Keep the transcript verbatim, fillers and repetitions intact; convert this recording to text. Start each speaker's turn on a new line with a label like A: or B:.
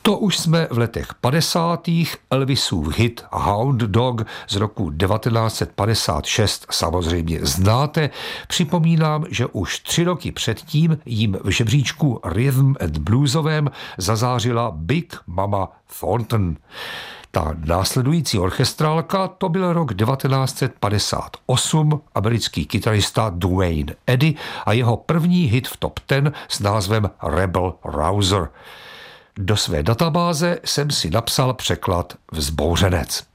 A: To už jsme v letech padesátých. Elvisův hit Hound Dog z roku devatenáct set padesát šest samozřejmě znáte. Připomínám, že už tři roky předtím jim v žebříčku Rhythm and Bluesovém zazářila Big Mama Thornton. Ta následující orchestrálka, to byl rok devatenáct set padesát osm, americký kytarista Duane Eddy a jeho první hit v top deset s názvem Rebel Rouser. Do své databáze jsem si napsal překlad Vzbouřenec.